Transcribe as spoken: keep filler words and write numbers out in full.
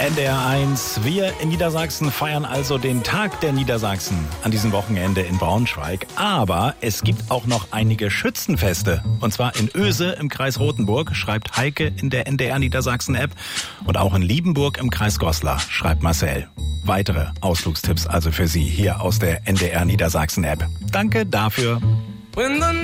N D R eins. Wir in Niedersachsen feiern also den Tag der Niedersachsen an diesem Wochenende in Braunschweig. Aber es gibt auch noch einige Schützenfeste. Und zwar in Oese im Kreis Rothenburg, schreibt Heike in der N D R Niedersachsen-App. Und auch in Liebenburg im Kreis Goslar, schreibt Marcel. Weitere Ausflugstipps also für Sie hier aus der N D R Niedersachsen-App. Danke dafür.